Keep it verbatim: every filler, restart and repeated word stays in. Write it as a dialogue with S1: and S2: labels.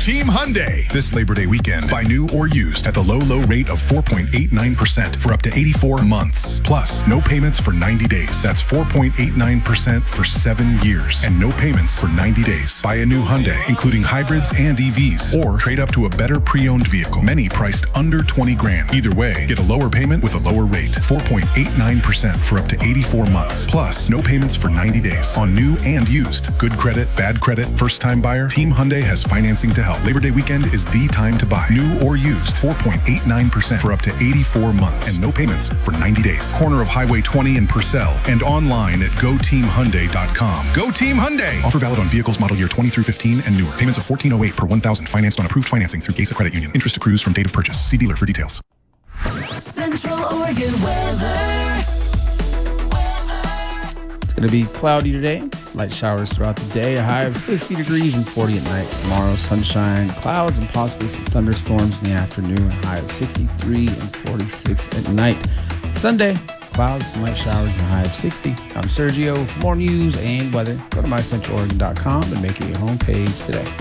S1: Team Hyundai.
S2: This Labor Day weekend, buy new or used at the low, low rate of four point eight nine percent for up to eighty-four months. Plus, no payments for ninety days. That's four point eight nine percent for seven years. And no payments for ninety days. Buy a new Hyundai, including hybrids and E Vs. Or trade up to a better pre-owned vehicle. Many priced under twenty grand. Either way, get a lower payment with a lower rate. four point eight nine percent for up to eighty-four months. Plus, no payments for ninety days. On new and used. Good credit, bad credit, first-time buyer. Team Hyundai has financing to help. Labor Day weekend is the time to buy. New or used. four point eight nine percent for up to eighty-four months. And no payments for ninety days. Corner of Highway twenty in Purcell. And online at go team hyundai dot com. Go Team Hyundai! Offer valid on vehicles model year twenty through fifteen and newer. Payments of fourteen oh eight per one thousand financed on approved financing through Gesa Credit Union. Interest accrues from date of purchase. See dealer for details.
S3: Central Oregon weather.
S4: It's going to be cloudy today. Light showers throughout the day. A high of sixty degrees and forty at night. Tomorrow, sunshine, clouds, and possibly some thunderstorms in the afternoon. A high of sixty-three and forty-six at night. Sunday, clouds, some light showers, and a high of sixty. I'm Sergio. For more news and weather, go to my central oregon dot com and make it your home page today.